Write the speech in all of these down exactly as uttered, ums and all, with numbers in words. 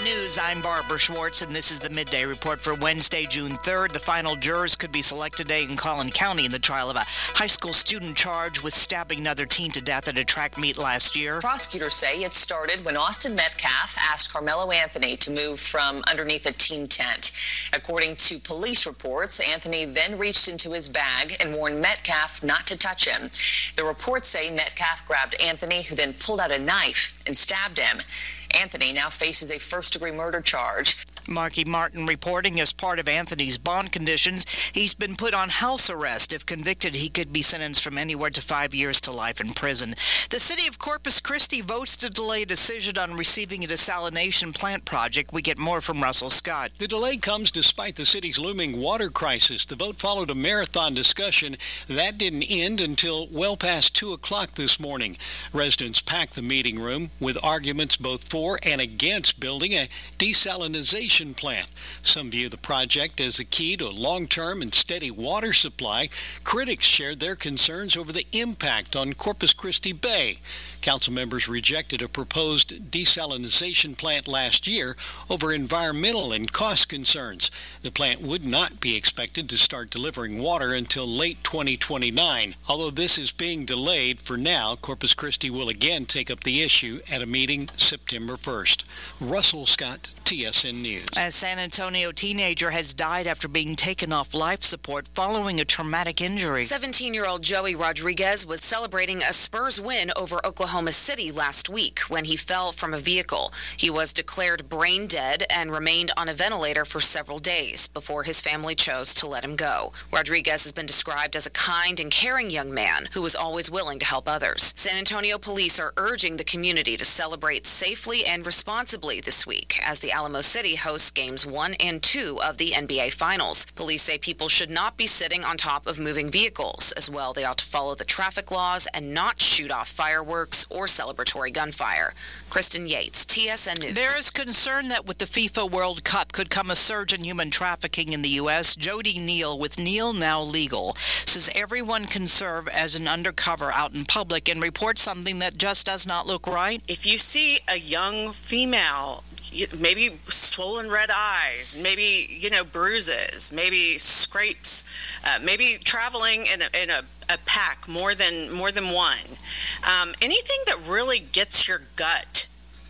News, I'm Barbara Schwartz, and this is the Midday Report for Wednesday, June third. The final jurors could be selected today in Collin County in the trial of a high school student charged with stabbing another teen to death at a track meet last year. Prosecutors say it started when Austin Metcalf asked Carmelo Anthony to move from underneath a team tent. According to police reports, Anthony then reached into his bag and warned Metcalf not to touch him. The reports say Metcalf grabbed Anthony, who then pulled out a knife and stabbed him. Anthony now faces a first-degree murder charge. Marky Martin reporting as part of Anthony's bond conditions, he's been put on house arrest. If convicted, he could be sentenced from anywhere to five years to life in prison. The city of Corpus Christi votes to delay a decision on receiving a desalination plant project. We get more from Russell Scott. The delay comes despite the city's looming water crisis. The vote followed a marathon discussion. That didn't end until well past two o'clock this morning. Residents packed the meeting room with arguments both for and against building a desalination plant. Some view the project as a key to a long-term and steady water supply. Critics shared their concerns over the impact on Corpus Christi Bay. Council members rejected a proposed desalination plant last year over environmental and cost concerns. The plant would not be expected to start delivering water until late twenty twenty-nine. Although this is being delayed for now, Corpus Christi will again take up the issue at a meeting September first. Russell Scott, T S N News. A San Antonio teenager has died after being taken off life support following a traumatic injury. seventeen-year-old Joey Rodriguez was celebrating a Spurs win over Oklahoma City last week when he fell from a vehicle. He was declared brain dead and remained on a ventilator for several days before his family chose to let him go. Rodriguez has been described as a kind and caring young man who was always willing to help others. San Antonio police are urging the community to celebrate safely and responsibly this week as the Alamo City hosts games one and two of the N B A Finals. Police say people should not be sitting on top of moving vehicles. As well, they ought to follow the traffic laws and not shoot off fireworks or celebratory gunfire. Kristen Yates, T S N News. There is concern that with the FIFA World Cup could come a surge in human trafficking in the U S Jody Neal with Neal Now Legal says everyone can serve as an undercover out in public and report something that just does not look right. If you see a young female, maybe swollen red eyes, maybe, you know, bruises, maybe scrapes, uh, maybe traveling in a, in a, a pack more than more than one, um, anything that really gets your gut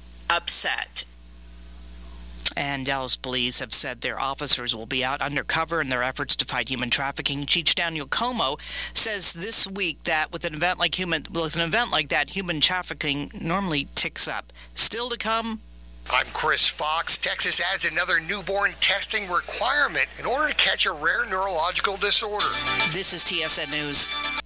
upset. And Dallas police have said their officers will be out undercover in their efforts to fight human trafficking. Chief Daniel Como says this week that with an event like human, with an event like that, human trafficking normally ticks up. Still to come. I'm Chris Fox. Texas adds another newborn testing requirement in order to catch a rare neurological disorder. This is T S N News.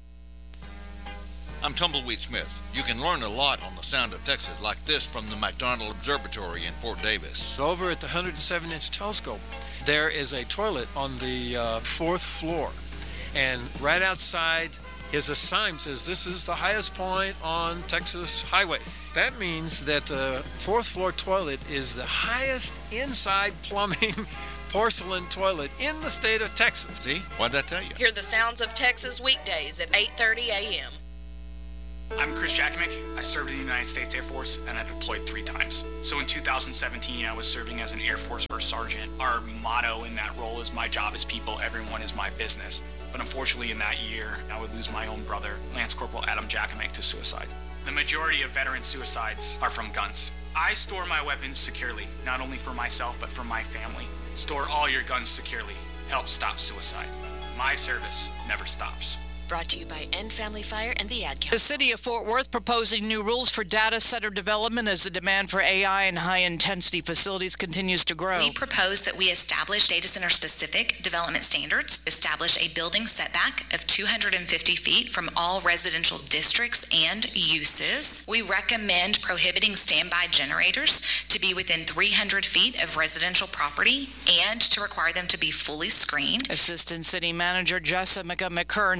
I'm Tumbleweed Smith. You can learn a lot on the sound of Texas like this from the McDonald Observatory in Fort Davis. Over at the one hundred seven inch telescope, there is a toilet on the uh, fourth floor. And right outside is a sign that says this is the highest point on Texas Highway. That means that the fourth floor toilet is the highest inside plumbing porcelain toilet in the state of Texas. See? What'd that tell you? Hear the sounds of Texas weekdays at eight thirty a.m. I'm Chris Jakimick. I served in the United States Air Force and I deployed three times. So in two thousand seventeen, I was serving as an Air Force First Sergeant. Our motto in that role is my job is people, everyone is my business. But unfortunately in that year, I would lose my own brother, Lance Corporal Adam Jakimick, to suicide. The majority of veteran suicides are from guns. I store my weapons securely, not only for myself, but for my family. Store all your guns securely. Help stop suicide. My service never stops. Brought to you by End Family Fire and the Ad Council. The city of Fort Worth proposing new rules for data center development as the demand for A I and high-intensity facilities continues to grow. We propose that we establish data center-specific development standards, establish a building setback of two hundred fifty feet from all residential districts and uses. We recommend prohibiting standby generators to be within three hundred feet of residential property and to require them to be fully screened. Assistant City Manager Jessica McKern says the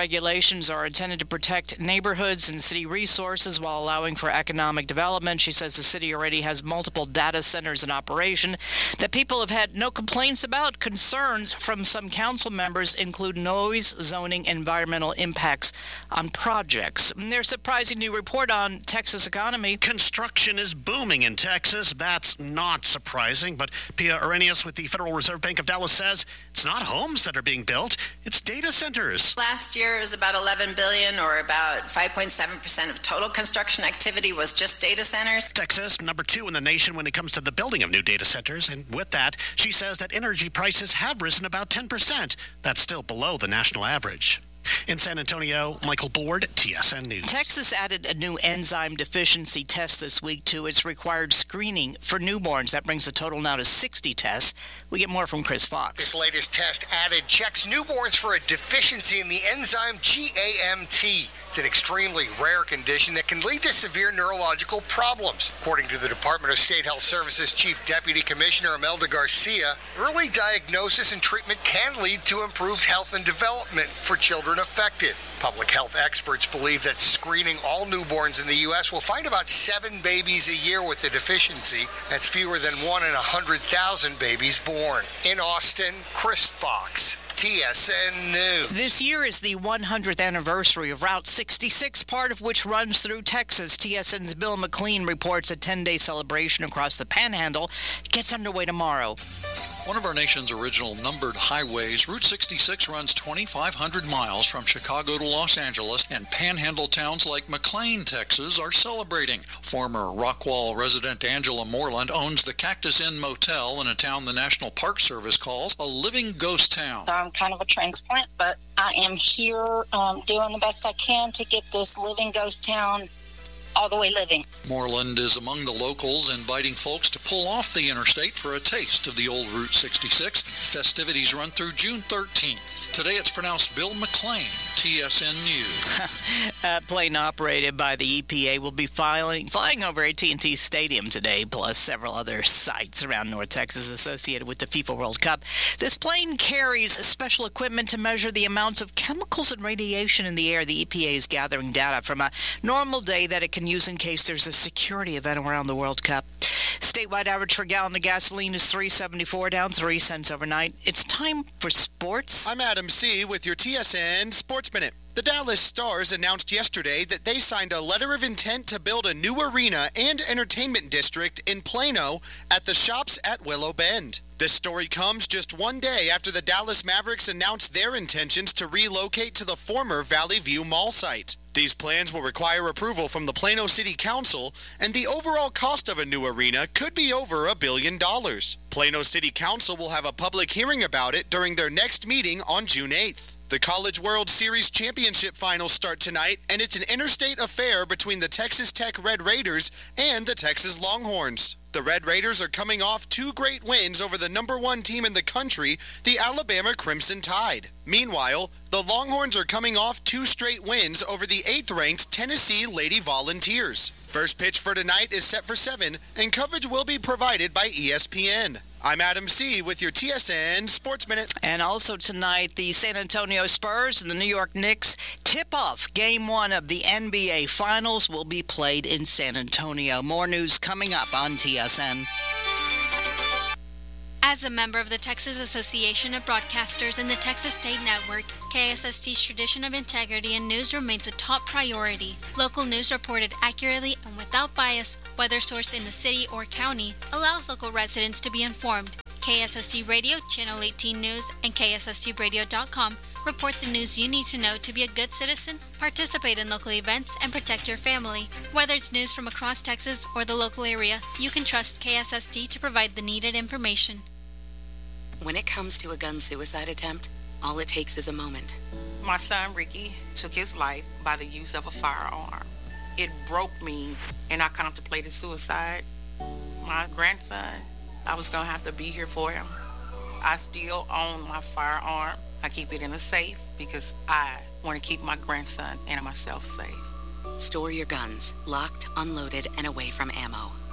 regulations are intended to protect neighborhoods and city resources while allowing for economic development. She says the city already has multiple data centers in operation that people have had no complaints about. Concerns from some council members include noise, zoning, environmental impacts on projects. And there's a surprising new report on Texas economy. Construction is booming in Texas. That's not surprising, but Pia Arrhenius with the Federal Reserve Bank of Dallas says it's not homes that are being built, it's data centers. Last year it was about eleven billion dollars, or about five point seven percent of total construction activity was just data centers. Texas, number two in the nation when it comes to the building of new data centers, and with that, she says that energy prices have risen about ten percent. That's still below the national average. In San Antonio, Michael Board, T S N News. Texas added a new enzyme deficiency test this week to its required screening for newborns. That brings the total now to sixty tests. We get more from Chris Fox. This latest test added checks newborns for a deficiency in the enzyme G A M T. It's an extremely rare condition that can lead to severe neurological problems. According to the Department of State Health Services Chief Deputy Commissioner Imelda Garcia, early diagnosis and treatment can lead to improved health and development for children affected. Public health experts believe that screening all newborns in the U S will find about seven babies a year with the deficiency. That's fewer than one in one hundred thousand babies born. In Austin, Chris Fox, T S N News. This year is the one hundredth anniversary of Route sixty-six, part of which runs through Texas. T S N's Bill McLean reports a ten-day celebration across the Panhandle gets underway tomorrow. One of our nation's original numbered highways, Route sixty-six runs twenty-five hundred miles from Chicago to Los Angeles, and Panhandle towns like McLean, Texas are celebrating. Former Rockwall resident Angela Moreland owns the Cactus Inn Motel in a town the National Park Service calls a living ghost town. I'm kind of a transplant, but I am here um, doing the best I can to get this living ghost town all the way living. Moreland is among the locals inviting folks to pull off the interstate for a taste of the old Route sixty-six. Festivities run through June thirteenth. Today it's pronounced Bill McLean, T S N News. A plane operated by the E P A will be flying, flying over A T and T Stadium today, plus several other sites around North Texas associated with the FIFA World Cup. This plane carries special equipment to measure the amounts of chemicals and radiation in the air. The E P A is gathering data from a normal day that it can use in case there's a security event around the World Cup. Statewide average for a gallon of gasoline is three seventy-four, down three cents overnight. It's time for sports. I'm Adam C. with your T S N Sports Minute. The Dallas Stars announced yesterday that they signed a letter of intent to build a new arena and entertainment district in Plano at the Shops at Willow Bend. This story comes just one day after the Dallas Mavericks announced their intentions to relocate to the former Valley View Mall site. These plans will require approval from the Plano City Council, and the overall cost of a new arena could be over a billion dollars. Plano City Council will have a public hearing about it during their next meeting on June eighth. The College World Series Championship Finals start tonight, and it's an interstate affair between the Texas Tech Red Raiders and the Texas Longhorns. The Red Raiders are coming off two great wins over the number one team in the country, the Alabama Crimson Tide. Meanwhile, the Longhorns are coming off two straight wins over the eighth-ranked Tennessee Lady Volunteers. First pitch for tonight is set for seven, and coverage will be provided by E S P N. I'm Adam C. with your T S N Sports Minute. And also tonight, the San Antonio Spurs and the New York Knicks tip-off Game one of the N B A Finals will be played in San Antonio. More news coming up on T S N. As a member of the Texas Association of Broadcasters and the Texas State Network, K S S T's tradition of integrity and news remains a top priority. Local news reported accurately and without bias, whether sourced in the city or county, allows local residents to be informed. K S S T Radio, Channel eighteen News, and K S S T radio dot com report the news you need to know to be a good citizen, participate in local events, and protect your family. Whether it's news from across Texas or the local area, you can trust K S S T to provide the needed information. When it comes to a gun suicide attempt, all it takes is a moment. My son Ricky took his life by the use of a firearm. It broke me, and I contemplated suicide. My grandson, I was going to have to be here for him. I still own my firearm. I keep it in a safe because I want to keep my grandson and myself safe. Store your guns, locked, unloaded, and away from ammo.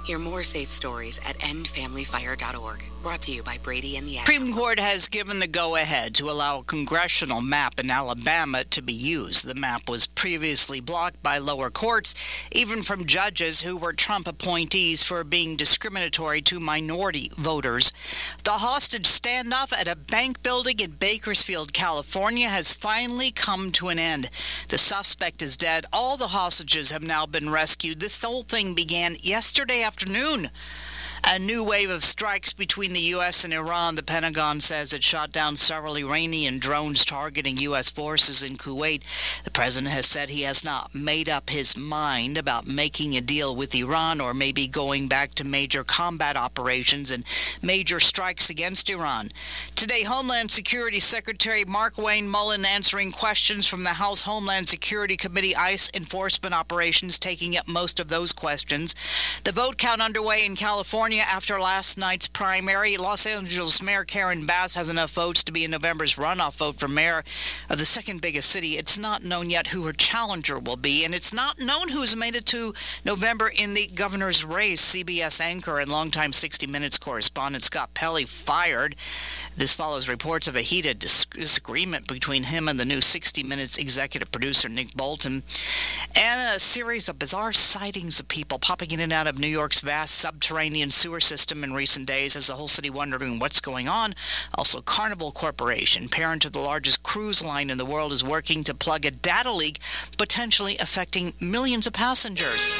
Hear more safe stories at end family fire dot org. Brought to you by Brady and the Ad Supreme Court has given the go-ahead to allow a congressional map in Alabama to be used. The map was previously blocked by lower courts, even from judges who were Trump appointees for being discriminatory to minority voters. The hostage standoff at a bank building in Bakersfield, California has finally come to an end. The suspect is dead. All the hostages have now been rescued. This whole thing began yesterday afternoon. A new wave of strikes between the U S and Iran. The Pentagon says it shot down several Iranian drones targeting U S forces in Kuwait. The president has said he has not made up his mind about making a deal with Iran or maybe going back to major combat operations and major strikes against Iran. Today, Homeland Security Secretary Markwayne Mullin answering questions from the House Homeland Security Committee. ICE enforcement operations taking up most of those questions. The vote count underway in California after last night's primary. Los Angeles Mayor Karen Bass has enough votes to be in November's runoff vote for mayor of the second biggest city. It's not known yet who her challenger will be, and it's not known who's made it to November in the governor's race. C B S anchor and longtime sixty minutes correspondent Scott Pelley fired. This follows reports of a heated disagreement between him and the new sixty minutes executive producer Nick Bolton, and a series of bizarre sightings of people popping in and out of New York's vast subterranean sewer system in recent days as the whole city wondering what's going on. Also, Carnival Corporation, parent of the largest cruise line in the world, is working to plug a data leak potentially affecting millions of passengers.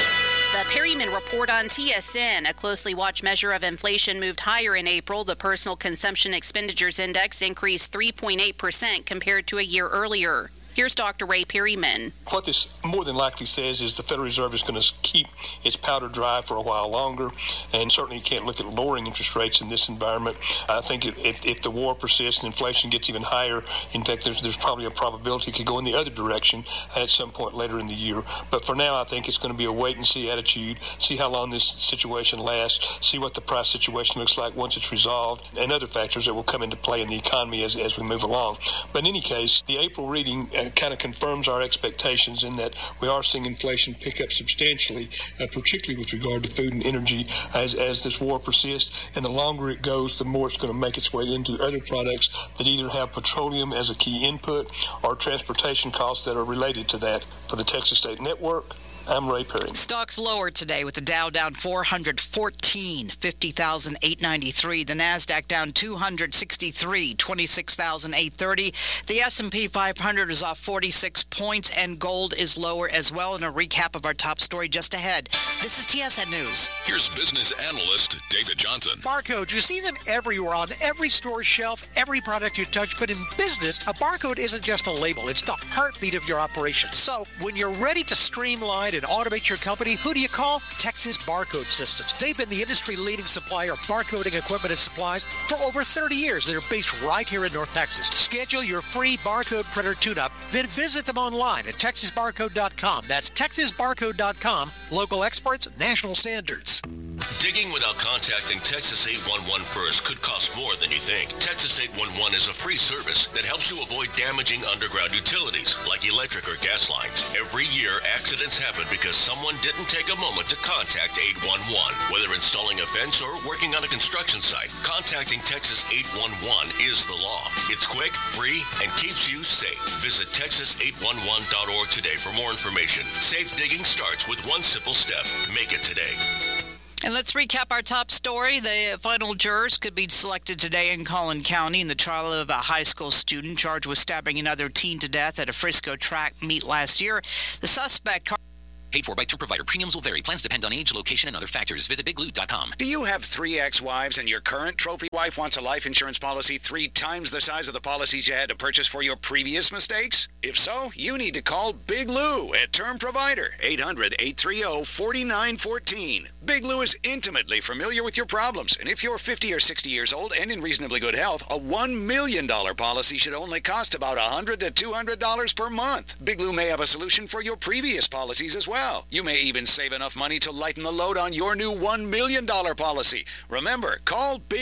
The Perryman Report on T S N. A closely watched measure of inflation moved higher in April. The Personal Consumption Expenditures Index increased three point eight percent compared to a year earlier. Here's Doctor Ray Perryman. What this more than likely says is the Federal Reserve is going to keep its powder dry for a while longer, and certainly you can't look at lowering interest rates in this environment. I think if, if, if the war persists and inflation gets even higher, in fact, there's, there's probably a probability it could go in the other direction at some point later in the year. But for now, I think it's going to be a wait-and-see attitude, see how long this situation lasts, see what the price situation looks like once it's resolved, and other factors that will come into play in the economy as, as we move along. But in any case, the April reading uh, kind of confirms our expectations in that we are seeing inflation pick up substantially, uh, particularly with regard to food and energy as, as this war persists. And the longer it goes, the more it's going to make its way into other products that either have petroleum as a key input or transportation costs that are related to that. For the Texas State Network, I'm Ray Perry. Stocks lower today with the Dow down four hundred fourteen, fifty thousand eight hundred ninety-three. The Nasdaq down two hundred sixty-three, twenty-six thousand eight hundred thirty. The S and P five hundred is off forty-six points, and gold is lower as well. In a recap of our top story just ahead. This is T S N News. Here's business analyst David Johnson. Barcode. You see them everywhere on every store shelf, every product you touch. But in business, a barcode isn't just a label. It's the heartbeat of your operation. So when you're ready to streamline and automate your company, who do you call? Texas Barcode Systems. They've been the industry-leading supplier of barcoding equipment and supplies for over thirty years. They're based right here in North Texas. Schedule your free barcode printer tune-up, then visit them online at texas barcode dot com. That's texas barcode dot com. Local experts, national standards. Digging without contacting Texas eight one one first could cost more than you think. Texas eight one one is a free service that helps you avoid damaging underground utilities like electric or gas lines. Every year, accidents happen because someone didn't take a moment to contact eight one one. Whether installing a fence or working on a construction site, contacting Texas eight one one is the law. It's quick, free, and keeps you safe. Visit texas eight one one dot org today for more information. Safe digging starts with one simple step. Make it today. And let's recap our top story. The final jurors could be selected today in Collin County in the trial of a high school student charged with stabbing another teen to death at a Frisco track meet last year. The suspect... Paid for by tour provider. Premiums will vary. Plans depend on age, location, and other factors. Visit big blue dot com. Do you have three ex-wives and your current trophy wife wants a life insurance policy three times the size of the policies you had to purchase for your previous mistakes? If so, you need to call Big Lou at Term Provider, eight hundred, eight three zero, four nine one four. Big Lou is intimately familiar with your problems, and if you're fifty or sixty years old and in reasonably good health, a one million dollars policy should only cost about one hundred to two hundred dollars per month. Big Lou may have a solution for your previous policies as well. You may even save enough money to lighten the load on your new one million dollars policy. Remember, call Big Lou,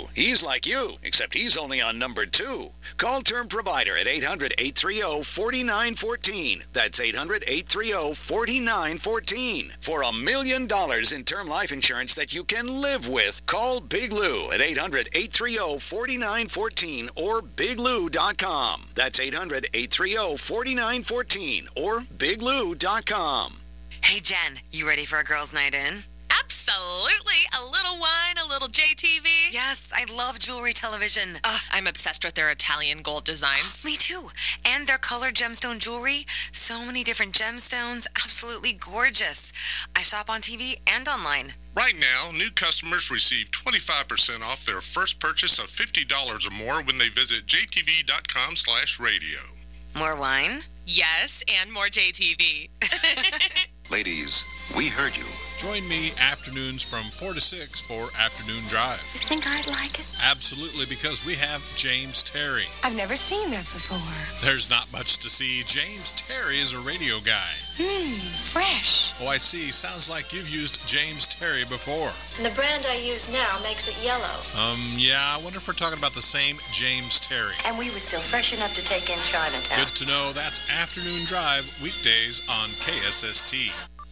Lou. He's like you, except he's only on number two. Call Term Provider at eight hundred, eight three zero, four nine one four. That's eight hundred, eight three zero, four nine one four. For a million dollars in term life insurance that you can live with, call Big Lou at eight hundred, eight three zero, four nine one four or big lou dot com. That's eight hundred, eight three zero, four nine one four or big lou dot com. Hey, Jen, you ready for a girls' night in? Absolutely. A little wine, a little J T V. Yes, I love jewelry television. Uh, I'm obsessed with their Italian gold designs. Me too. And their colored gemstone jewelry. So many different gemstones. Absolutely gorgeous. I shop on T V and online. Right now, new customers receive twenty-five percent off their first purchase of fifty dollars or more when they visit j t v dot com slash radio. More wine? Yes, and more J T V. Ladies, we heard you. Join me afternoons from four to six for Afternoon Drive. You think I'd like it? Absolutely, because we have James Terry. I've never seen that before. There's not much to see. James Terry is a radio guy. Mmm, fresh. Oh, I see. Sounds like you've used James Terry before. And the brand I use now makes it yellow. Um, yeah, I wonder if we're talking about the same James Terry. And we were still fresh enough to take in Chinatown. Good to know. That's Afternoon Drive, weekdays on K S S T.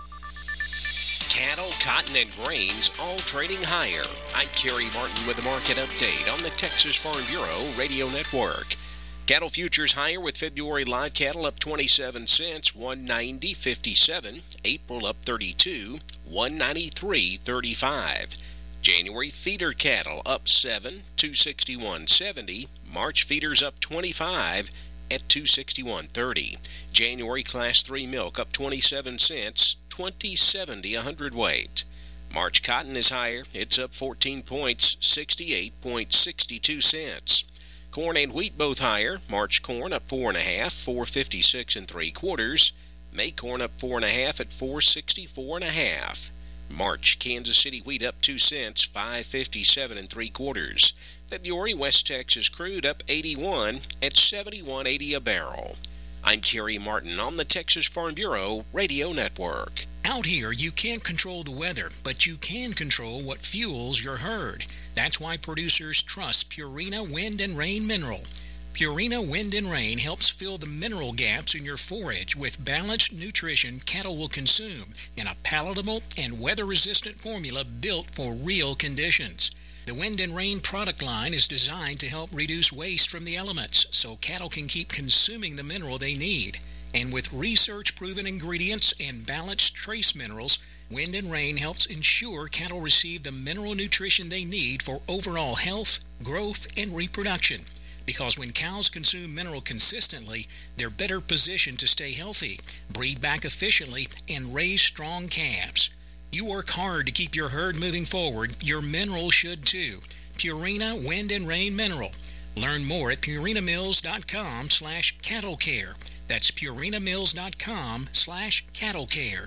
Cattle, cotton, and grains all trading higher. I'm Kerry Martin with the market update on the Texas Farm Bureau Radio Network. Cattle futures higher with February live cattle up twenty-seven cents, one ninety fifty-seven. April up thirty-two, one ninety-three thirty-five. January feeder cattle up seven, two sixty-one seventy. March feeders up twenty-five at two sixty-one thirty. January class three milk up twenty-seven cents, twenty seventy a hundredweight. March cotton is higher. It's up fourteen points, sixty-eight sixty-two cents. Corn and wheat both higher. March corn up four and a half, four fifty-six and three quarters. May corn up four and a half at four sixty-four and a half. March Kansas City wheat up two cents, five fifty-seven and three quarters. February West Texas crude up eighty-one at seventy-one eighty a barrel. I'm Kerry Martin on the Texas Farm Bureau Radio Network. Out here, you can't control the weather, but you can control what fuels your herd. That's why producers trust Purina Wind and Rain Mineral. Purina Wind and Rain helps fill the mineral gaps in your forage with balanced nutrition cattle will consume in a palatable and weather-resistant formula built for real conditions. The Wind and Rain product line is designed to help reduce waste from the elements so cattle can keep consuming the mineral they need. And with research-proven ingredients and balanced trace minerals, Wind and Rain helps ensure cattle receive the mineral nutrition they need for overall health, growth, and reproduction. Because when cows consume mineral consistently, they're better positioned to stay healthy, breed back efficiently, and raise strong calves. You work hard to keep your herd moving forward. Your mineral should too. Purina Wind and Rain Mineral. Learn more at purina mills dot com slash cattle care. That's purina mills dot com slash cattle care.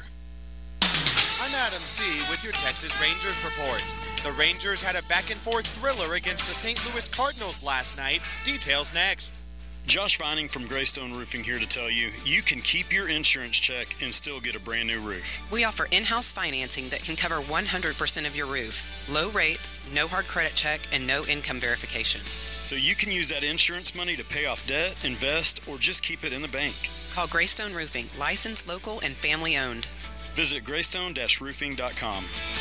I'm Adam C. with your Texas Rangers report. The Rangers had a back-and-forth thriller against the Saint Louis Cardinals last night. Details next. Josh Vining from Greystone Roofing here to tell you, you can keep your insurance check and still get a brand new roof. We offer in-house financing that can cover one hundred percent of your roof. Low rates, no hard credit check, and no income verification. So you can use that insurance money to pay off debt, invest, or just keep it in the bank. Call Greystone Roofing, licensed, local, and family-owned. Visit greystone dash roofing dot com.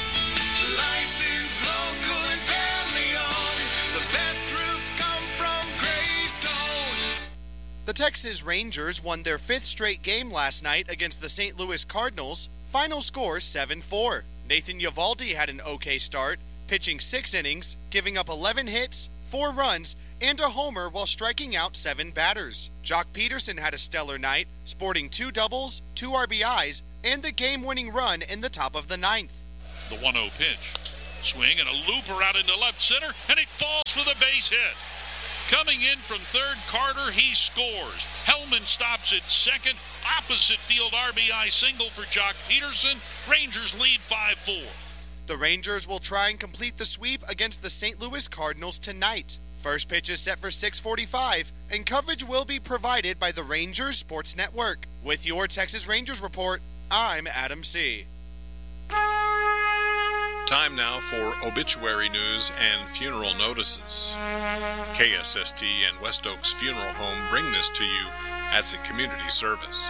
Licensed, local, and family-owned. The best roofs come from Greystone. The Texas Rangers won their fifth straight game last night against the Saint Louis Cardinals. Final score seven four. Nathan Eovaldi had an okay start, pitching six innings, giving up eleven hits, four runs, and a homer while striking out seven batters. Jock Peterson had a stellar night, sporting two doubles, two R B Is, and the game-winning run in the top of the ninth. The one oh pitch. Swing and a looper out into left center, and it falls for the base hit. Coming in from third, Carter, he scores. Hellman stops at second. Opposite field R B I single for Jock Peterson. Rangers lead five four. The Rangers will try and complete the sweep against the Saint Louis Cardinals tonight. First pitch is set for six forty-five, and coverage will be provided by the Rangers Sports Network. With your Texas Rangers report, I'm Adam C. Time now for obituary news and funeral notices. K S S T and West Oaks Funeral Home bring this to you as a community service.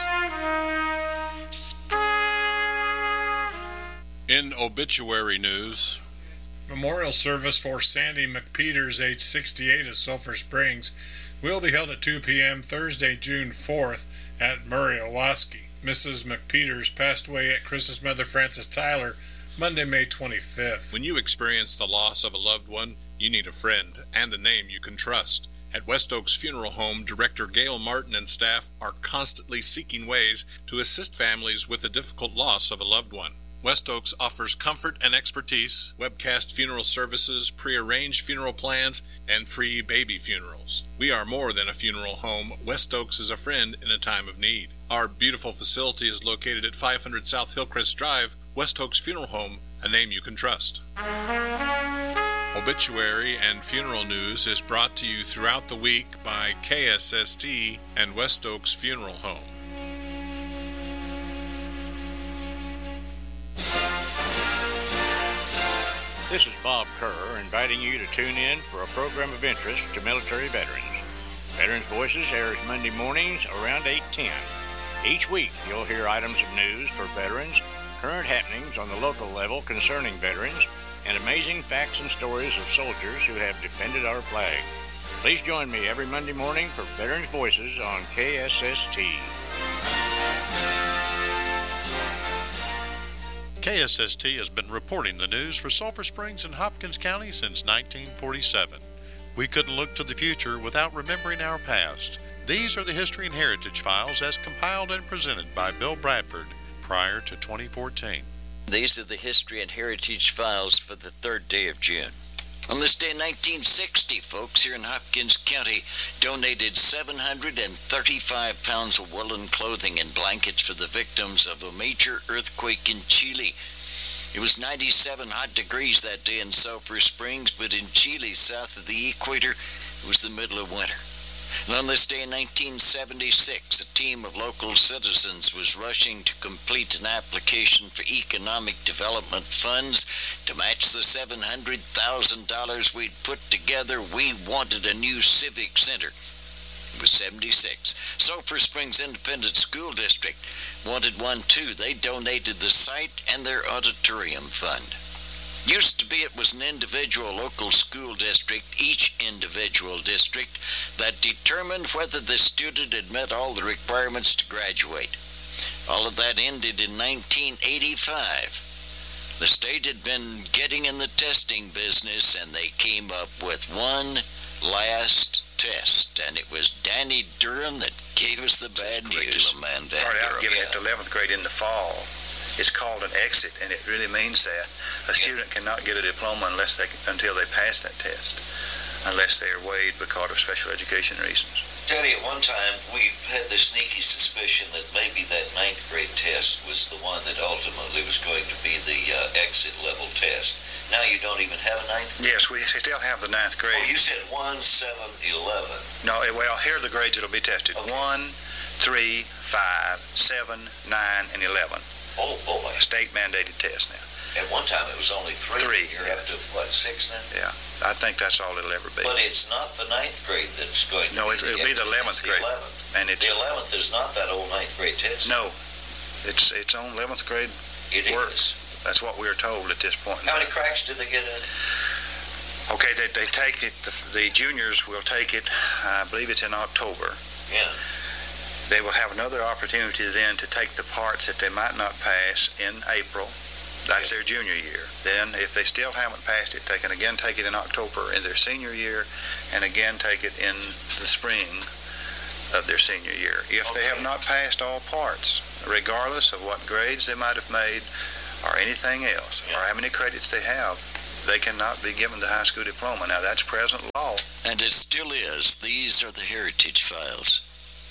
In obituary news, memorial service for Sandy McPeters, age sixty-eight, of Sulphur Springs, will be held at two p.m. Thursday, June fourth at Murray, Owaski. Missus McPeters passed away at Chris's mother, Frances Tyler, Monday, May twenty-fifth. When you experience the loss of a loved one, you need a friend and a name you can trust. At West Oaks Funeral Home, Director Gail Martin and staff are constantly seeking ways to assist families with the difficult loss of a loved one. West Oaks offers comfort and expertise, webcast funeral services, pre-arranged funeral plans, and free baby funerals. We are more than a funeral home. West Oaks is a friend in a time of need. Our beautiful facility is located at five hundred South Hillcrest Drive. West Oaks Funeral Home, a name you can trust. Obituary and funeral news is brought to you throughout the week by K S S T and West Oaks Funeral Home. This is Bob Kerr inviting you to tune in for a program of interest to military veterans. Veterans Voices airs Monday mornings around eight ten. Each week you'll hear items of news for veterans, current happenings on the local level concerning veterans, and amazing facts and stories of soldiers who have defended our flag. Please join me every Monday morning for Veterans Voices on K S S T. K S S T has been reporting the news for Sulphur Springs and Hopkins County since nineteen forty-seven. We couldn't look to the future without remembering our past. These are the History and Heritage Files as compiled and presented by Bill Bradford prior to twenty fourteen. These are the History and Heritage Files for the third day of June. On this day in nineteen sixty, folks here in Hopkins County donated seven hundred thirty-five pounds of woolen clothing and blankets for the victims of a major earthquake in Chile. It was ninety-seven hot degrees that day in Sulphur Springs, but in Chile, south of the equator, it was the middle of winter. And on this day in nineteen seventy-six, a team of local citizens was rushing to complete an application for economic development funds to match the seven hundred thousand dollars we'd put together. We wanted a new civic center. It was seventy-six. Sulphur Springs Independent School District wanted one too. They donated the site and their auditorium fund. Used to be it was an individual local school district, each individual district, that determined whether the student had met all the requirements to graduate. All of that ended in nineteen eighty-five. The state had been getting in the testing business, and they came up with one last test, and it was Danny Durham that gave us the bad news. Man, Danny Started out Durham, giving yeah. it to eleventh grade in the fall. It's called an exit, and it really means that a student cannot get a diploma unless they until they pass that test, unless they are waived because of special education reasons. Daddy, at one time, we had the sneaky suspicion that maybe that ninth grade test was the one that ultimately was going to be the uh, exit level test. Now you don't even have a ninth grade? Yes, we still have the ninth grade. Oh, you said one, seven, eleven. No, well, here are the grades that'll be tested. Okay. one, three, five, seven, nine, and eleven. Oh, boy. A state-mandated test now. At one time, it was only three. Three. You're up to, what, six now? Yeah, I think that's all it'll ever be. But it's not the ninth grade that's going to No, be it, the it'll be the eleventh it's grade. The eleventh. And it's, the eleventh is not that old ninth grade test. No, it's it's on eleventh grade It work. is. That's what we're told at this point. How many cracks do they get in? Okay, they, they take it, the, the juniors will take it, I believe it's in October. Yeah. They will have another opportunity then to take the parts that they might not pass in April. That's their junior year. Then, if they still haven't passed it, they can again take it in October in their senior year, and again take it in the spring of their senior year. If they have not passed all parts, regardless of what grades they might have made, or anything else, or how many credits they have, they cannot be given the high school diploma. Now, that's present law. And it still is. These are the Heritage Files.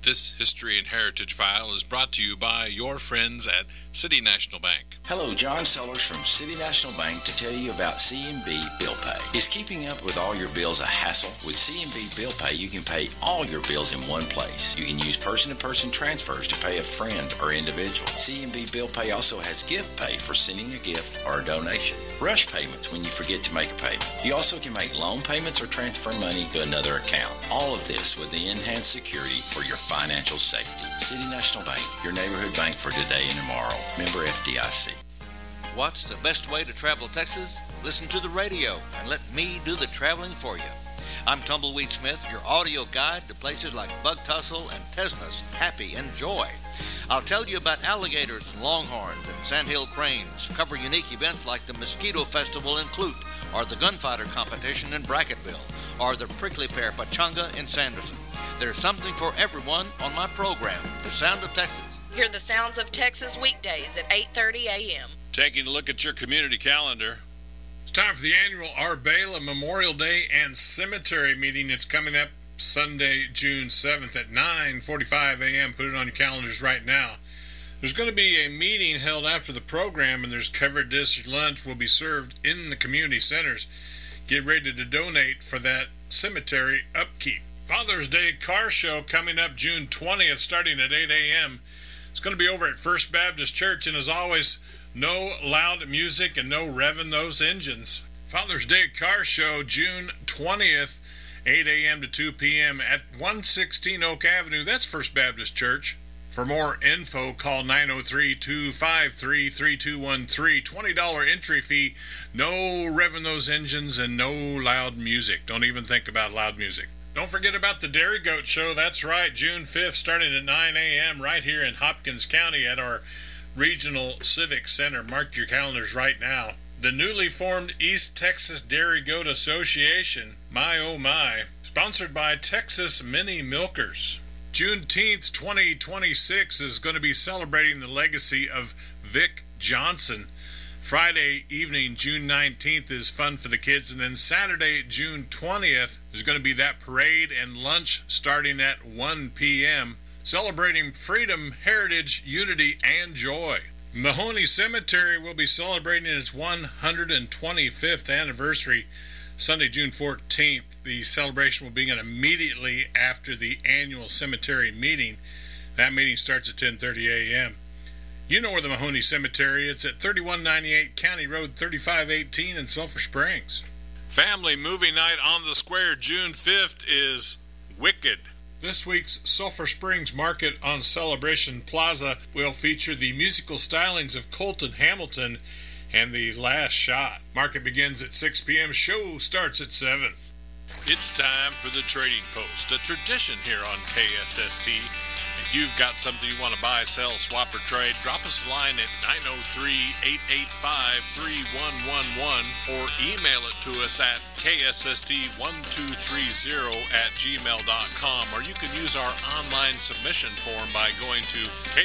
This History and Heritage File is brought to you by your friends at City National Bank. Hello, John Sellers from City National Bank to tell you about C and B Bill Pay. Is keeping up with all your bills a hassle? With C and B Bill Pay, you can pay all your bills in one place. You can use person-to-person transfers to pay a friend or individual. C and B Bill Pay also has gift pay for sending a gift or a donation. Rush payments when you forget to make a payment. You also can make loan payments or transfer money to another account. All of this with the enhanced security for your financial safety. City National Bank, your neighborhood bank for today and tomorrow. Member F D I C. What's the best way to travel Texas? Listen to the radio and let me do the traveling for you. I'm Tumbleweed Smith, your audio guide to places like Bug Tussle and Tesnus, Happy and Joy. I'll tell you about alligators and longhorns and sandhill cranes, cover unique events like the Mosquito Festival in Clute, or the Gunfighter Competition in Bracketville, or the Prickly Pear Pachanga in Sanderson. There's something for everyone on my program, The Sound of Texas. Hear the sounds of Texas weekdays at eight thirty a.m. Taking a look at your community calendar. It's time for the annual Arbela Memorial Day and Cemetery meeting. It's coming up Sunday, June seventh at nine forty-five a.m. Put it on your calendars right now. There's going to be a meeting held after the program, and there's covered dish lunch will be served in the community centers. Get ready to donate for that cemetery upkeep. Father's Day car show coming up June twentieth, starting at eight a.m. It's going to be over at First Baptist Church, and as always, no loud music and no revving those engines. Father's Day car show June twentieth, eight a.m. to two p.m. at one sixteen Oak Avenue. That's First Baptist Church. For more info, call nine oh three, two five three, three two one three. twenty dollars entry fee. No revving those engines and no loud music. Don't even think about loud music. Don't forget about the Dairy Goat Show. That's right, June fifth, starting at nine a.m. right here in Hopkins County at our Regional Civic Center. Mark your calendars right now. The newly formed East Texas Dairy Goat Association, my oh my, sponsored by Texas Mini Milkers. Juneteenth twenty twenty-six is going to be celebrating the legacy of Vic Johnson. Friday evening, June nineteenth, is fun for the kids, and then Saturday, June twentieth, is going to be that parade and lunch starting at one p.m., celebrating freedom, heritage, unity, and joy. Mahoney Cemetery will be celebrating its one hundred twenty-fifth anniversary Sunday, June fourteenth. The celebration will begin immediately after the annual cemetery meeting. That meeting starts at ten thirty a.m. You know where the Mahoney Cemetery is. It's at thirty-one ninety-eight County Road thirty-five eighteen in Sulphur Springs. Family movie night on the square June fifth is Wicked. This week's Sulphur Springs Market on Celebration Plaza will feature the musical stylings of Colton Hamilton and The Last Shot. Market begins at six p.m. Show starts at seven. It's time for the Trading Post, a tradition here on K S S T. If you've got something you want to buy, sell, swap, or trade, drop us a line at nine oh three, eight eight five, three one one one or email it to us at K S S T one two three zero at gmail dot com, or you can use our online submission form by going to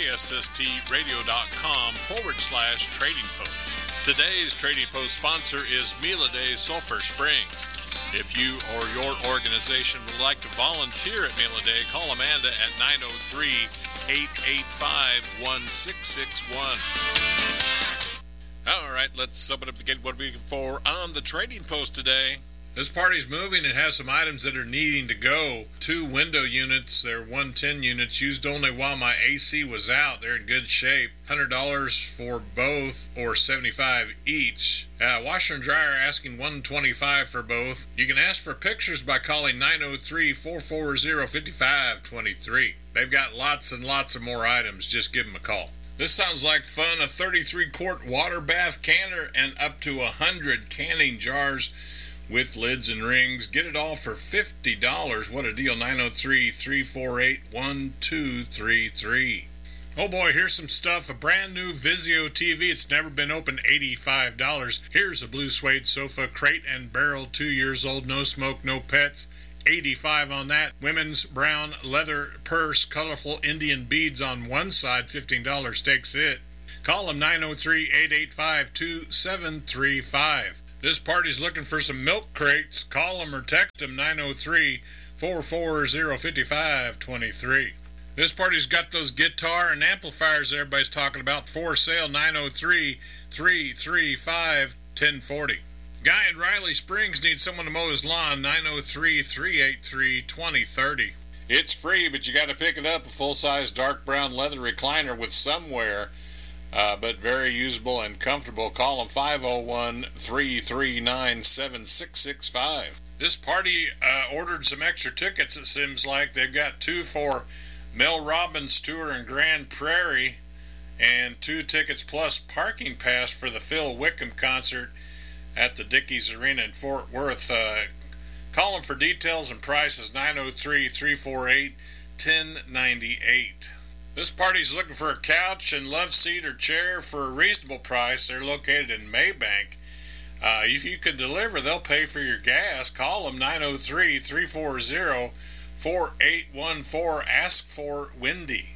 ksstradio.com forward slash trading post. Today's Trading Post sponsor is Mila Day Sulphur Springs. If you or your organization would like to volunteer at Mila Day, call Amanda at nine oh three, eight eight five, one six six one. All right, let's open up the gate. What are we looking for on the Trading Post today? This party's moving and has some items that are needing to go. Two window units, they're one ten units, used only while my A C was out. They're in good shape. one hundred dollars for both or seventy-five dollars each. Uh, washer and dryer asking one hundred twenty-five dollars for both. You can ask for pictures by calling nine oh three, four four zero, five five two three. They've got lots and lots of more items. Just give them a call. This sounds like fun. A thirty-three quart water bath canner and up to one hundred canning jars with lids and rings. Get it all for fifty dollars. What a deal. nine oh three, three four eight, one two three three. Oh boy, here's some stuff. A brand new Vizio T V. It's never been opened. eighty-five dollars. Here's a blue suede sofa, crate and barrel, two years old, no smoke, no pets. eighty-five dollars on that. Women's brown leather purse, colorful Indian beads on one side, fifteen dollars takes it. Call them nine oh three, eight eight five, two seven three five. This party's looking for some milk crates. Call them or text them nine oh three, four four zero, five five two three. This party's got those guitar and amplifiers everybody's talking about for sale, nine oh three, three three five, one oh four oh. Guy in Riley Springs needs someone to mow his lawn, nine oh three, three eight three, two oh three oh. It's free, but you got to pick it up. A full-size dark brown leather recliner with some wear, uh, but very usable and comfortable. Call them five oh one, three three nine, seven six six five. This party uh, ordered some extra tickets, it seems like. They've got two for Mel Robbins Tour in Grand Prairie and two tickets plus parking pass for the Phil Wickham concert at the Dickies Arena in Fort Worth. Uh, call them for details and prices, nine oh three, three four eight, one oh nine eight. This party's looking for a couch and love seat or chair for a reasonable price. They're located in Maybank. Uh, if you can deliver, they'll pay for your gas. Call them, nine oh three, three four zero, four eight one four. Ask for Wendy.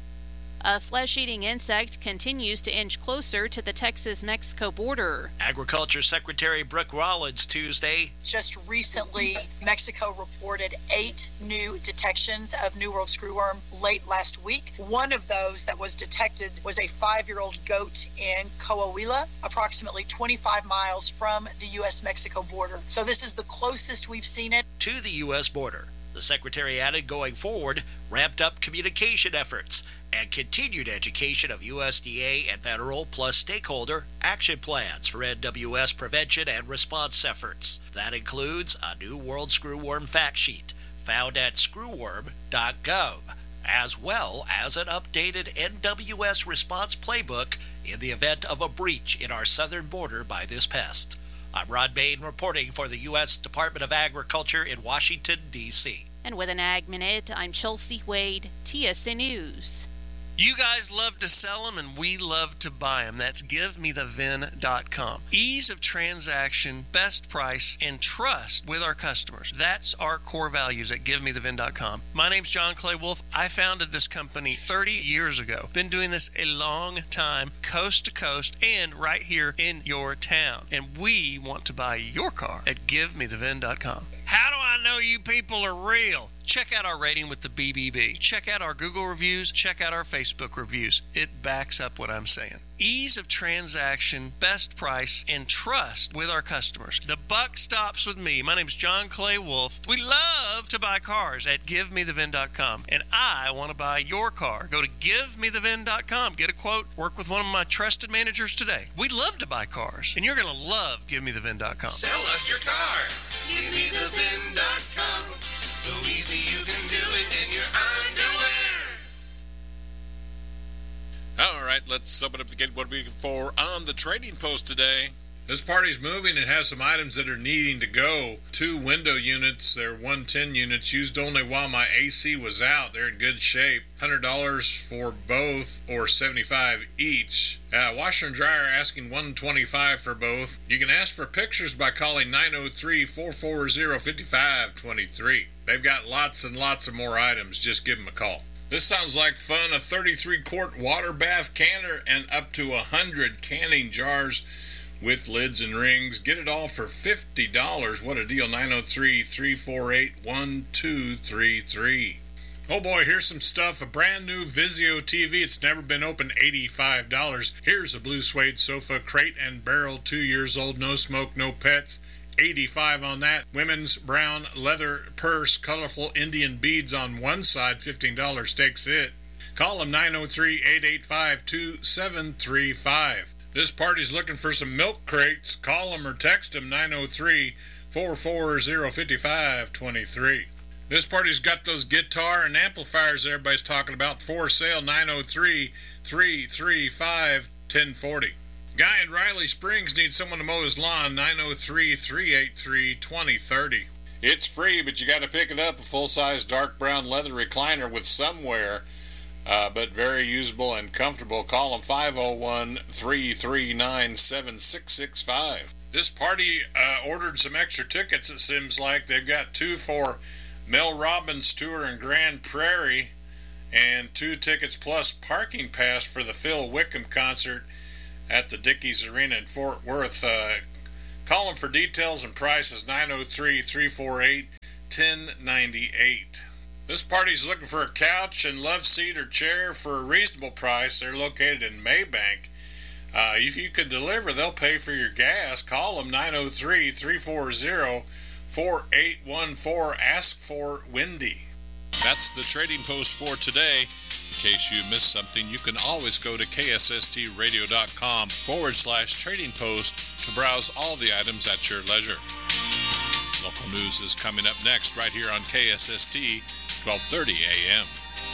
A flesh-eating insect continues to inch closer to the Texas-Mexico border. Agriculture Secretary Brooke Rollins Tuesday. Just recently, Mexico reported eight new detections of New World screwworm late last week. One of those that was detected was a five-year-old goat in Coahuila, approximately twenty-five miles from the U S Mexico border. So this is the closest we've seen it to the U S border. The Secretary added, going forward, ramped up communication efforts and continued education of U S D A and federal plus stakeholder action plans for N W S prevention and response efforts. That includes a new World Screwworm fact sheet found at screwworm dot gov, as well as an updated N W S response playbook in the event of a breach in our southern border by this pest. I'm Rod Bain reporting for the U S Department of Agriculture in Washington, D C And with an Ag Minute, I'm Chelsea Wade, T S N News. You guys love to sell them, and we love to buy them. That's give me the vin dot com. Ease of transaction, best price, and trust with our customers. That's our core values at give me the vin dot com. My name's John Clay Wolf. I founded this company thirty years ago. Been doing this a long time, coast to coast, and right here in your town. And we want to buy your car at give me the vin dot com. How do I know you people are real? Check out our rating with the B B B. Check out our Google reviews. Check out our Facebook reviews. It backs up what I'm saying. Ease of transaction, best price, and trust with our customers. The buck stops with me. My name's John Clay Wolf. We love to buy cars at give me the vin dot com, and I want to buy your car. Go to give me the vin dot com. Get a quote. Work with one of my trusted managers today. We love to buy cars, and you're going to love give me the vin dot com. Sell us your car. give me the vin dot com. So easy you can do it in your underwear. All right, let's open up the gate. What are we looking for on the Trading Post today? This party's moving and has some items that are needing to go. Two window units, they're one ten units, used only while my A C was out. They're in good shape. one hundred dollars for both, or seventy-five dollars each. Uh, washer and dryer asking one hundred twenty-five dollars for both. You can ask for pictures by calling nine oh three, four four zero, five five two three. They've got lots and lots of more items. Just give them a call. This sounds like fun. A thirty-three quart water bath canner and up to one hundred canning jars with lids and rings. Get it all for fifty dollars. What a deal. nine oh three, three four eight, one two three three. Oh boy, here's some stuff. A brand new Vizio T V. It's never been opened, eighty-five dollars. Here's a blue suede sofa, crate and barrel, two years old, no smoke, no pets. eighty-five dollars on that. Women's brown leather purse, colorful Indian beads on one side, fifteen dollars takes it. Call them nine oh three, eight eight five, two seven three five. This party's looking for some milk crates. Call them or text them, nine oh three, four four zero, five five two three. This party's got those guitar and amplifiers everybody's talking about for sale, nine oh three, three three five, one oh four oh. Guy in Riley Springs needs someone to mow his lawn, nine oh three, three eight three, two oh three oh. It's free, but you got to pick it up. A full-size dark brown leather recliner with some wear, uh, but very usable and comfortable. Call them five oh one, three three nine, seven six six five. This party uh, ordered some extra tickets, it seems like. They've got two for Mel Robbins Tour in Grand Prairie and two tickets plus parking pass for the Phil Wickham concert at the Dickies Arena in Fort Worth. Uh, call them for details and prices, nine oh three, three four eight, one oh nine eight. This party's looking for a couch and love seat or chair for a reasonable price. They're located in Maybank. Uh, if you can deliver, they'll pay for your gas. Call them nine oh three, three four zero, four eight one four. Ask for Wendy. That's the Trading Post for today. In case you missed something, you can always go to ksstradio.com forward slash trading post to browse all the items at your leisure. Local news is coming up next right here on K S S T, twelve thirty a.m.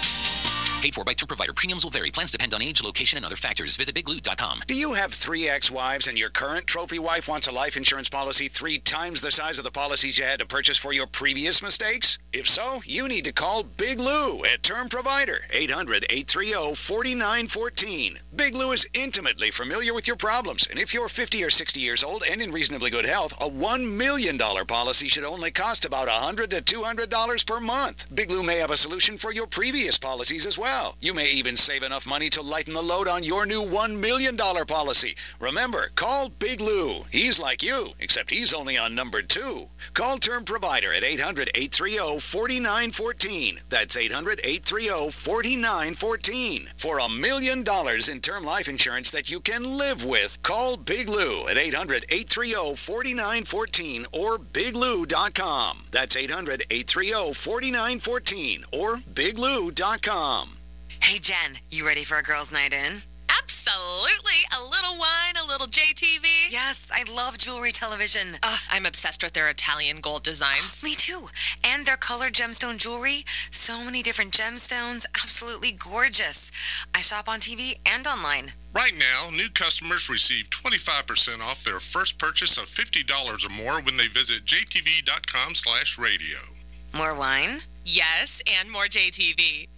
Paid for by Term Provider. Premiums will vary. Plans depend on age, location, and other factors. Visit big lou dot com. Do you have three ex-wives and your current trophy wife wants a life insurance policy three times the size of the policies you had to purchase for your previous mistakes? If so, you need to call Big Lou at Term Provider, eight hundred, eight three zero, four nine one four. Big Lou is intimately familiar with your problems, and if you're fifty or sixty years old and in reasonably good health, a one million dollars policy should only cost about one hundred to two hundred dollars per month. Big Lou may have a solution for your previous policies as well. You may even save enough money to lighten the load on your new one million dollars policy. Remember, call Big Lou. He's like you, except he's only on number two. Call Term Provider at eight hundred, eight three zero, four nine one four. That's eight hundred, eight three zero, four nine one four. For a million dollars in term life insurance that you can live with, call Big Lou at eight hundred, eight three zero, four nine one four or big lou dot com. That's eight hundred, eight three zero, four nine one four or big lou dot com. Hey, Jen, you ready for a girls' night in? Absolutely. A little wine, a little J T V. Yes, I love jewelry television. Uh, I'm obsessed with their Italian gold designs. Me too. And their colored gemstone jewelry. So many different gemstones. Absolutely gorgeous. I shop on T V and online. Right now, new customers receive twenty-five percent off their first purchase of fifty dollars or more when they visit j t v dot com slash radio. More wine? Yes, and more J T V.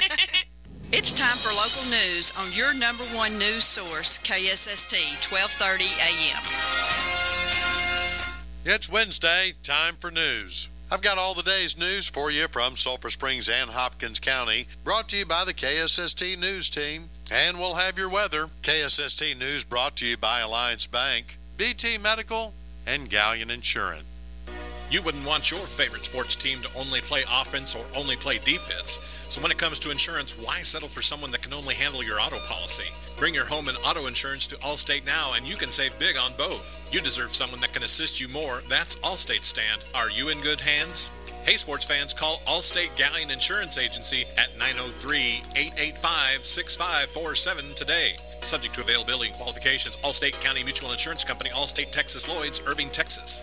It's time for local news on your number one news source, K S S T, twelve thirty a.m. It's Wednesday, time for news. I've got all the day's news for you from Sulphur Springs and Hopkins County, brought to you by the K S S T News Team. And we'll have your weather. K S S T News brought to you by Alliance Bank, B T Medical, and Galleon Insurance. You wouldn't want your favorite sports team to only play offense or only play defense. So when it comes to insurance, why settle for someone that can only handle your auto policy? Bring your home and auto insurance to Allstate now, and you can save big on both. You deserve someone that can assist you more. That's Allstate's stand. Are you in good hands? Hey, sports fans, call Allstate Galleon Insurance Agency at nine oh three, eight eight five, six five four seven today. Subject to availability and qualifications. Allstate County Mutual Insurance Company, Allstate Texas Lloyd's, Irving, Texas.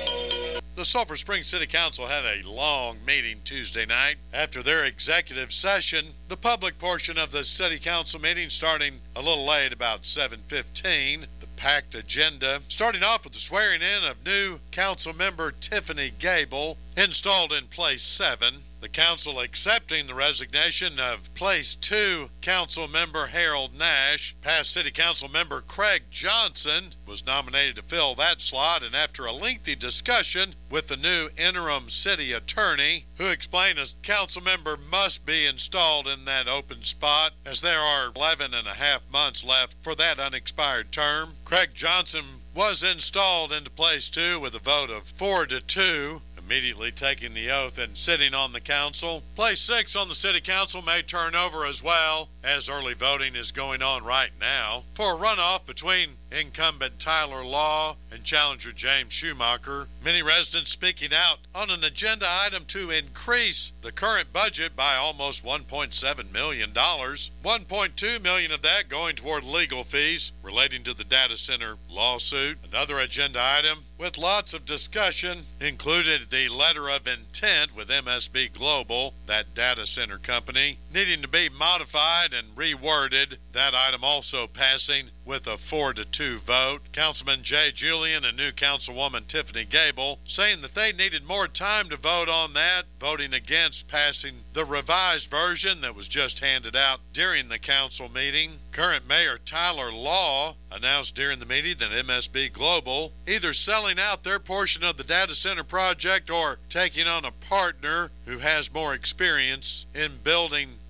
The Sulphur Springs City Council had a long meeting Tuesday night. After their executive session, the public portion of the City Council meeting starting a little late, about seven fifteen. The packed agenda, starting off with the swearing in of new council member Tiffany Gable, installed in place seven. The council accepting the resignation of place two council member Harold Nash. Past city council member Craig Johnson was nominated to fill that slot, and after a lengthy discussion with the new interim city attorney, who explained a council member must be installed in that open spot as there are eleven and a half months left for that unexpired term, Craig Johnson was installed into place two with a vote of four to two. Immediately taking the oath and sitting on the council. Place six on the city council may turn over as well, as early voting is going on right now, for a runoff between incumbent Tyler Law and challenger James Schumacher. Many residents speaking out on an agenda item to increase the current budget by almost one point seven million dollars. one point two million dollars of that going toward legal fees relating to the data center lawsuit. Another agenda item with lots of discussion included the letter of intent with M S B Global, that data center company, needing to be modified and reworded. That item also passing with a four to two vote. Councilman Jay Julian and new councilwoman Tiffany Gable saying that they needed more time to vote on that, voting against passing the revised version that was just handed out during the council meeting. Current Mayor Tyler Law announced during the meeting that M S B Global either selling out their portion of the data center project or taking on a partner who has more experience in building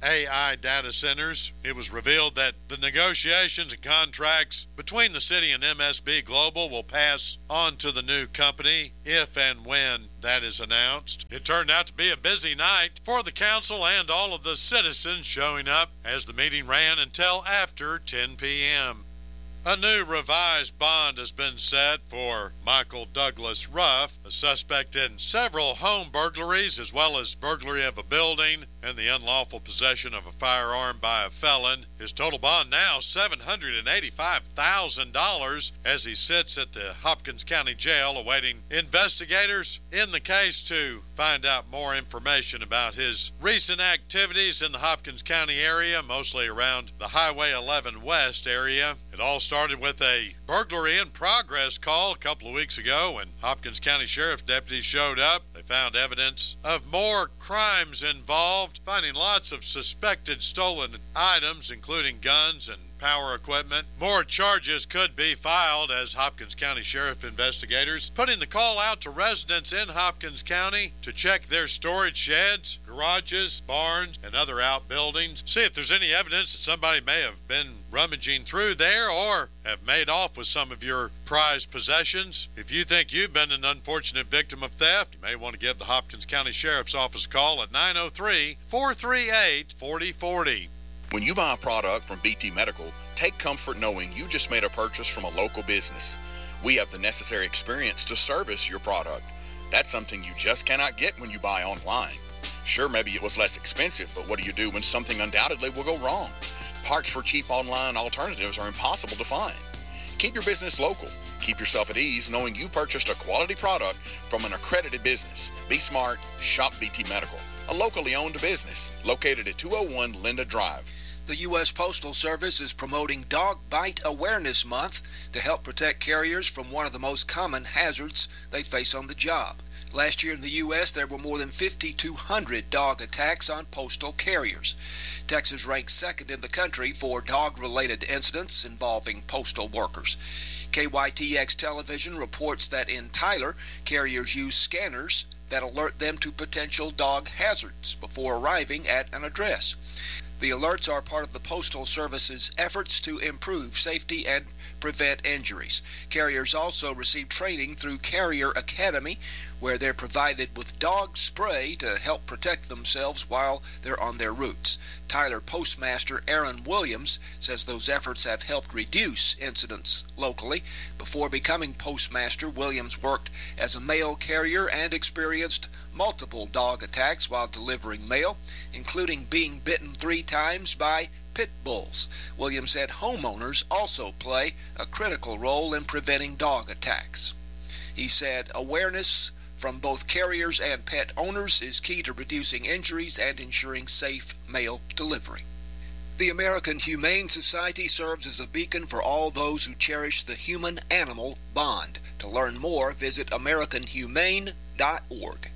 A I data centers. It was revealed that the negotiations and contracts between the city and M S B Global will pass on to the new company if and when that is announced. It turned out to be a busy night for the council and all of the citizens showing up as the meeting ran until after ten p.m. A new revised bond has been set for Michael Douglas Ruff, a suspect in several home burglaries as well as burglary of a building and the unlawful possession of a firearm by a felon. His total bond now seven hundred eighty-five thousand dollars as he sits at the Hopkins County Jail awaiting investigators in the case to find out more information about his recent activities in the Hopkins County area, mostly around the Highway eleven West area. It all started with a burglary in progress call a couple of weeks ago when Hopkins County Sheriff's deputies showed up. They found evidence of more crimes involved, finding lots of suspected stolen items, including guns and power equipment. More charges could be filed as Hopkins County Sheriff investigators putting the call out to residents in Hopkins County to check their storage sheds, garages, barns, and other outbuildings. See if there's any evidence that somebody may have been rummaging through there or have made off with some of your prized possessions. If you think you've been an unfortunate victim of theft, you may want to give the Hopkins County Sheriff's Office a call at nine oh three, four three eight, four oh four oh. When you buy a product from B T Medical, take comfort knowing you just made a purchase from a local business. We have the necessary experience to service your product. That's something you just cannot get when you buy online. Sure, maybe it was less expensive, but what do you do when something undoubtedly will go wrong? Parts for cheap online alternatives are impossible to find. Keep your business local. Keep yourself at ease knowing you purchased a quality product from an accredited business. Be smart, shop B T Medical, a locally owned business located at two oh one Linda Drive. The U S Postal Service is promoting Dog Bite Awareness Month to help protect carriers from one of the most common hazards they face on the job. Last year in the U S, there were more than fifty-two hundred dog attacks on postal carriers. Texas ranks second in the country for dog-related incidents involving postal workers. K Y T X Television reports that in Tyler, carriers use scanners that alert them to potential dog hazards before arriving at an address. The alerts are part of the Postal Service's efforts to improve safety and prevent injuries. Carriers also receive training through Carrier Academy, where they're provided with dog spray to help protect themselves while they're on their routes. Tyler Postmaster Aaron Williams says those efforts have helped reduce incidents locally. Before becoming postmaster, Williams worked as a mail carrier and experienced multiple dog attacks while delivering mail, including being bitten three times by pit bulls. Williams said homeowners also play a critical role in preventing dog attacks. He said awareness from both carriers and pet owners is key to reducing injuries and ensuring safe mail delivery. The American Humane Society serves as a beacon for all those who cherish the human-animal bond. To learn more, visit american humane dot org.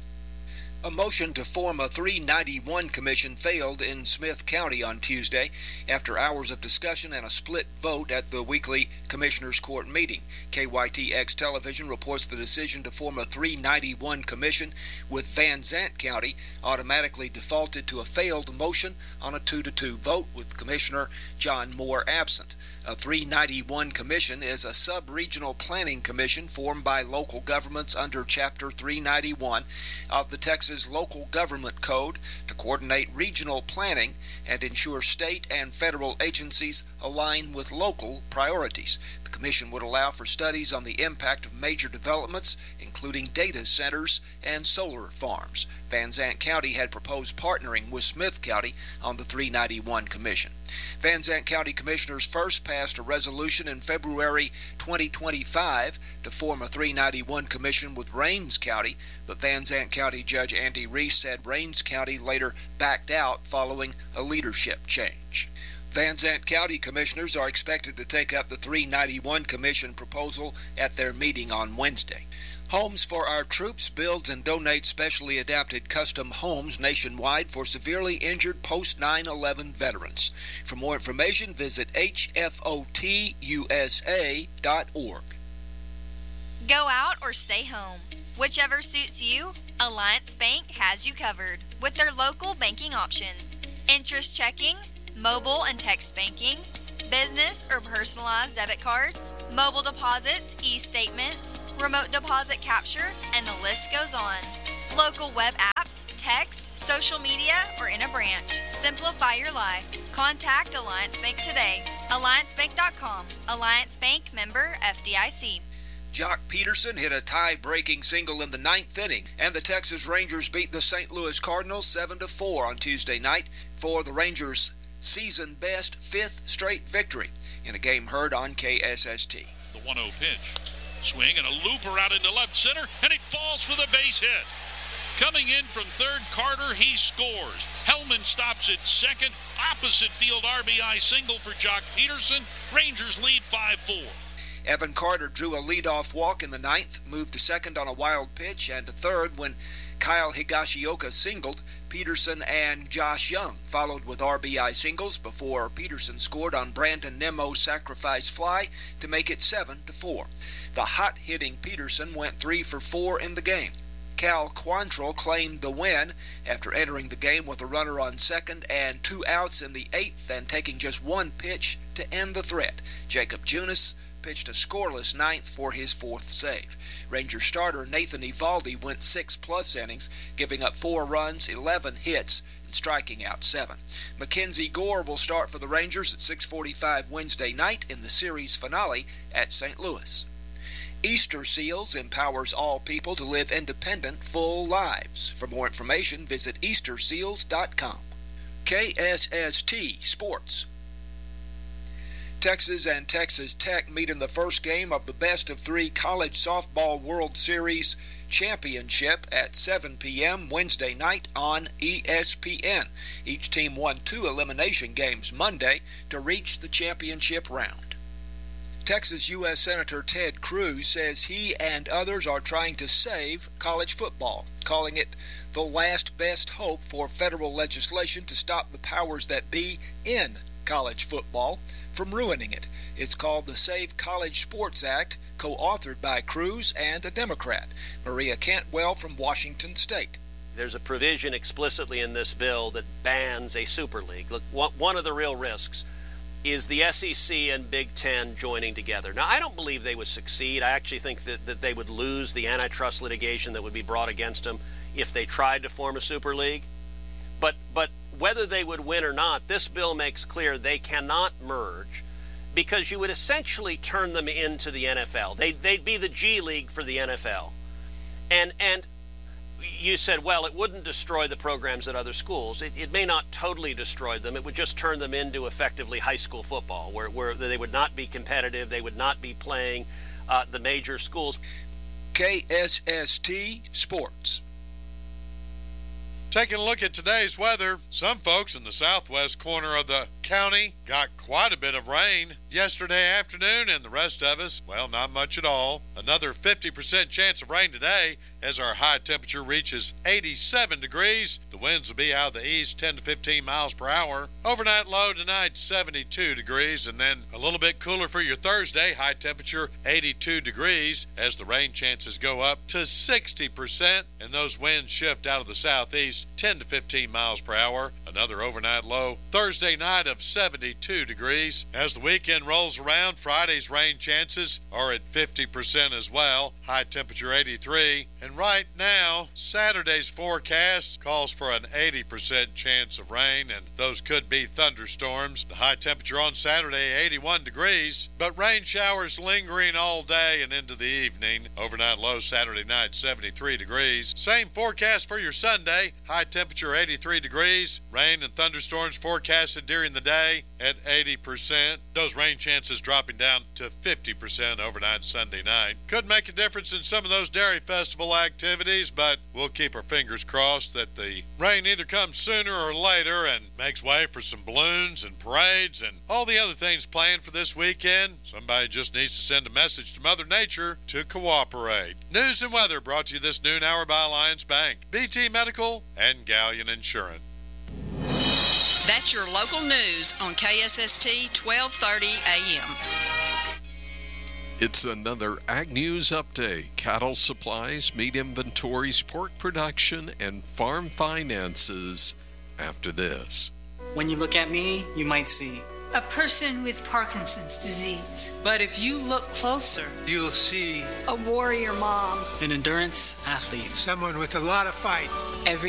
A motion to form a three ninety-one commission failed in Smith County on Tuesday after hours of discussion and a split vote at the weekly Commissioners Court meeting. K Y T X Television reports the decision to form a three ninety-one commission with Van Zant County automatically defaulted to a failed motion on a two to two vote with Commissioner John Moore absent. A three ninety-one commission is a sub-regional planning commission formed by local governments under Chapter three ninety-one of the Texas Local Government Code to coordinate regional planning and ensure state and federal agencies align with local priorities. The commission would allow for studies on the impact of major developments, including data centers and solar farms. Van Zant County had proposed partnering with Smith County on the three ninety-one commission. Van Zant County Commissioners first passed a resolution in February twenty twenty-five to form a three ninety-one commission with Rains County, but Van Zant County Judge Andy Reese said Rains County later backed out following a leadership change. Van Zant County Commissioners are expected to take up the three ninety-one Commission proposal at their meeting on Wednesday. Homes for Our Troops builds and donates specially adapted custom homes nationwide for severely injured post nine eleven veterans. For more information, visit H F O T U S A dot org. Go out or stay home. Whichever suits you, Alliance Bank has you covered with their local banking options. Interest checking, mobile and text banking, business or personalized debit cards, mobile deposits, e-statements, remote deposit capture, and the list goes on. Local web apps, text, social media, or in a branch. Simplify your life. Contact Alliance Bank today. alliance bank dot com. Alliance Bank, member F D I C. Jock Peterson hit a tie-breaking single in the ninth inning, and the Texas Rangers beat the Saint Louis Cardinals seven to four on Tuesday night for the Rangers' season-best fifth straight victory in a game heard on K S S T. The one oh pitch. Swing and a looper out into left center, and it falls for the base hit. Coming in from third, Carter, he scores. Hellman stops at second. Opposite field R B I single for Jock Peterson. Rangers lead five four. Evan Carter drew a leadoff walk in the ninth, moved to second on a wild pitch, and to third when Kyle Higashioka singled. Peterson and Josh Young followed with R B I singles before Peterson scored on Brandon Nemo's sacrifice fly to make it seven to four. The hot-hitting Peterson went three for four in the game. Cal Quantrill claimed the win after entering the game with a runner on second and two outs in the eighth and taking just one pitch to end the threat. Jacob Junis pitched a scoreless ninth for his fourth save. Ranger starter Nathan Eovaldi went six-plus innings, giving up four runs, eleven hits, and striking out seven. Mackenzie Gore will start for the Rangers at six forty-five Wednesday night in the series finale at Saint Louis. Easter Seals empowers all people to live independent, full lives. For more information, visit easter seals dot com. K S S T Sports. Texas and Texas Tech meet in the first game of the best of three College Softball World Series Championship at seven p.m. Wednesday night on E S P N. Each team won two elimination games Monday to reach the championship round. Texas U S Senator Ted Cruz says he and others are trying to save college football, calling it the last best hope for federal legislation to stop the powers that be in college football from ruining it. It's called the Save College Sports Act, co-authored by Cruz and a Democrat, Maria Cantwell from Washington State. There's a provision explicitly in this bill that bans a super league. Look, one of the real risks is the S E C and Big Ten joining together. Now, I don't believe they would succeed. I actually think that, that they would lose the antitrust litigation that would be brought against them if they tried to form a super league. But but whether they would win or not, this bill makes clear they cannot merge, because you would essentially turn them into the N F L. They, they'd be the G League for the N F L. And and you said, well, it wouldn't destroy the programs at other schools. It, it may not totally destroy them. It would just turn them into effectively high school football, where, where they would not be competitive. They would not be playing uh, the major schools. K S S T Sports. Taking a look at today's weather, some folks in the southwest corner of the county got quite a bit of rain yesterday afternoon, and the rest of us, well, not much at all. Another fifty percent chance of rain today as our high temperature reaches eighty-seven degrees. The winds will be out of the east, ten to fifteen miles per hour. Overnight low tonight, seventy-two degrees, and then a little bit cooler for your Thursday. High temperature, eighty-two degrees, as the rain chances go up to sixty percent, and those winds shift out of the southeast, ten to fifteen miles per hour. Another overnight low Thursday night of seventy-two degrees. As the weekend rolls around, Friday's rain chances are at fifty percent as well. High temperature eighty-three. And right now, Saturday's forecast calls for an eighty percent chance of rain, and those could be thunderstorms. The high temperature on Saturday, eighty-one degrees, but rain showers lingering all day and into the evening. Overnight low Saturday night, seventy-three degrees. Same forecast for your Sunday. High temperature eighty-three degrees. Rain and thunderstorms forecasted during the day at eighty percent. Those rain chances dropping down to fifty percent overnight Sunday night. Could make a difference in some of those Dairy Festival activities, but we'll keep our fingers crossed that the rain either comes sooner or later and makes way for some balloons and parades and all the other things planned for this weekend. Somebody just needs to send a message to Mother Nature to cooperate. News and weather brought to you this noon hour by Alliance Bank, B T Medical, and Galleon Insurance. That's your local news on K S S T twelve thirty A M. It's another Ag News Update. Cattle supplies, meat inventories, pork production, and farm finances after this. When you look at me, you might see a person with Parkinson's disease. But if you look closer, you'll see a warrior mom, an endurance athlete, someone with a lot of fight. Every